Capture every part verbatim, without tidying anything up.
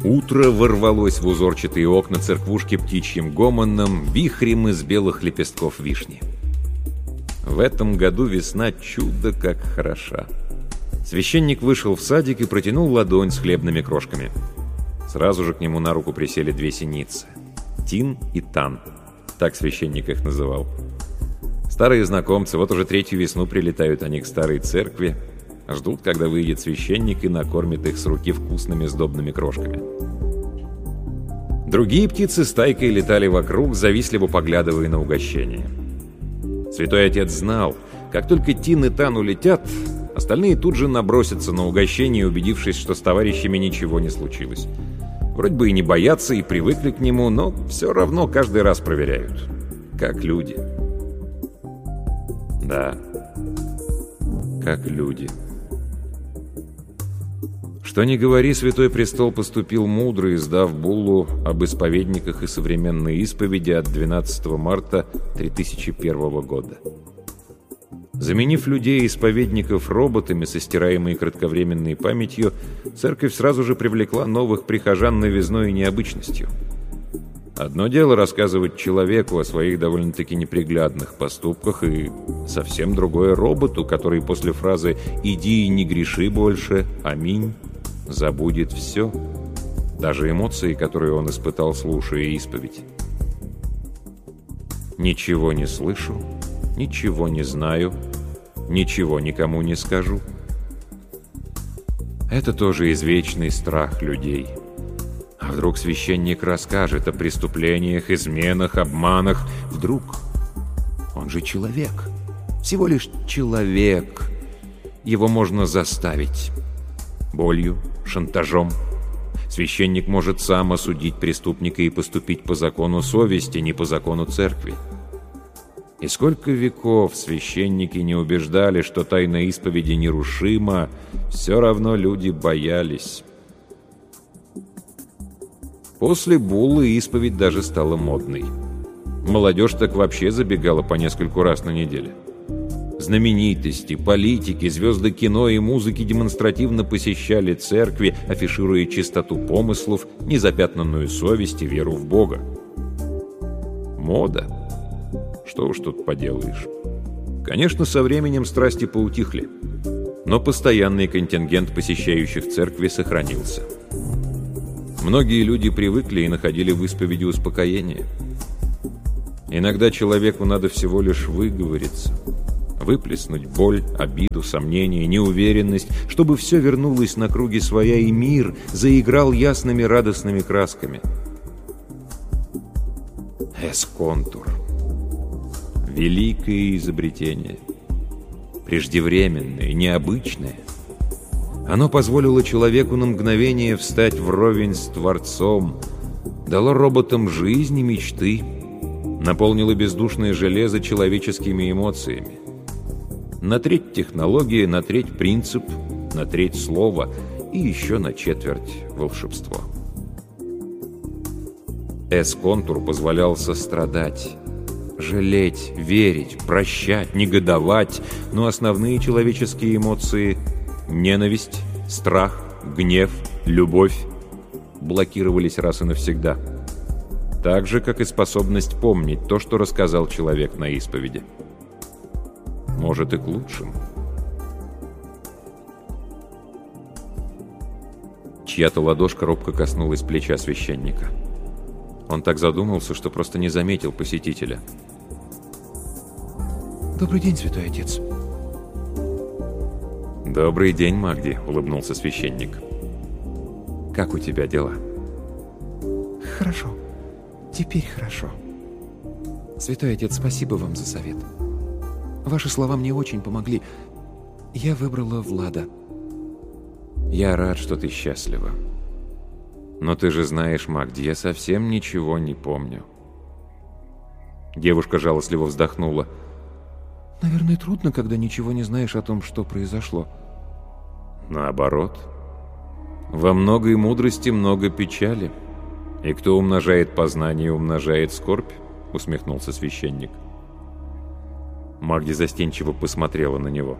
Утро ворвалось в узорчатые окна церквушки птичьим гомоном, вихрем из белых лепестков вишни. В этом году весна чудо как хороша. Священник вышел в садик и протянул ладонь с хлебными крошками. Сразу же к нему на руку присели две синицы. Тин и Тан. Так священник их называл. Старые знакомцы, вот уже третью весну прилетают они к старой церкви, ждут, когда выйдет священник и накормит их с руки вкусными сдобными крошками. Другие птицы стайкой летали вокруг, завистливо поглядывая на угощение. Святой Отец знал, как только Тин и Тан улетят, остальные тут же набросятся на угощение, убедившись, что с товарищами ничего не случилось. Вроде бы и не боятся, и привыкли к нему, но все равно каждый раз проверяют. Как люди. Да, как люди. Что ни говори, Святой Престол поступил мудро, издав буллу об исповедниках и современной исповеди от двенадцатого марта три тысячи первого года. Заменив людей-исповедников роботами со стираемой кратковременной памятью, церковь сразу же привлекла новых прихожан новизной и необычностью. Одно дело рассказывать человеку о своих довольно-таки неприглядных поступках, и совсем другое роботу, который после фразы «иди и не греши больше, аминь» забудет все, даже эмоции, которые он испытал, слушая исповедь. «Ничего не слышу, ничего не знаю, ничего никому не скажу». Это тоже извечный страх людей. А вдруг священник расскажет о преступлениях, изменах, обманах? Вдруг? Он же человек. Всего лишь человек. Его можно заставить. Болью, шантажом. Священник может сам осудить преступника и поступить по закону совести, не по закону церкви. И сколько веков священники не убеждали, что тайна исповеди нерушима, все равно люди боялись. После буллы исповедь даже стала модной. Молодежь так вообще забегала по нескольку раз на неделю. Знаменитости, политики, звезды кино и музыки демонстративно посещали церкви, афишируя чистоту помыслов, незапятнанную совесть и веру в Бога. Мода. Что уж тут поделаешь. Конечно, со временем страсти поутихли, но постоянный контингент посещающих церкви сохранился. Многие люди привыкли и находили в исповеди успокоение. Иногда человеку надо всего лишь выговориться, выплеснуть боль, обиду, сомнения, неуверенность, чтобы все вернулось на круги своя, и мир заиграл ясными радостными красками. Эсконтур. Великое изобретение. Преждевременное, необычное. Оно позволило человеку на мгновение встать вровень с Творцом, дало роботам жизнь и мечты, наполнило бездушное железо человеческими эмоциями. На треть технология, на треть принцип, на треть слово и еще на четверть волшебство. Эс-контур позволял сострадать, жалеть, верить, прощать, негодовать, но основные человеческие эмоции — ненависть, страх, гнев, любовь — блокировались раз и навсегда. Так же, как и способность помнить то, что рассказал человек на исповеди. Может, и к лучшему. Чья-то ладошка робко коснулась плеча священника. Он так задумался, что просто не заметил посетителя. «Добрый день, Святой Отец». «Добрый день, Магди», — улыбнулся священник. «Как у тебя дела?» «Хорошо. Теперь хорошо. Святой Отец, спасибо вам за совет. Ваши слова мне очень помогли. Я выбрала Влада». «Я рад, что ты счастлива. Но ты же знаешь, Магди, я совсем ничего не помню». Девушка жалостливо вздохнула. «Наверное, трудно, когда ничего не знаешь о том, что произошло». «Наоборот. Во многой мудрости много печали. И кто умножает познание, умножает скорбь», — усмехнулся священник. Магди застенчиво посмотрела на него.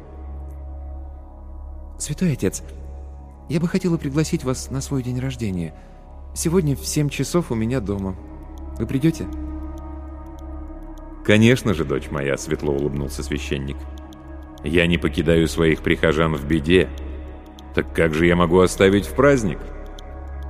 «Святой Отец, я бы хотела пригласить вас на свой день рождения. Сегодня в семь часов у меня дома. Вы придете?» «Конечно же, дочь моя», — светло улыбнулся священник. «Я не покидаю своих прихожан в беде. Так как же я могу оставить в праздник?»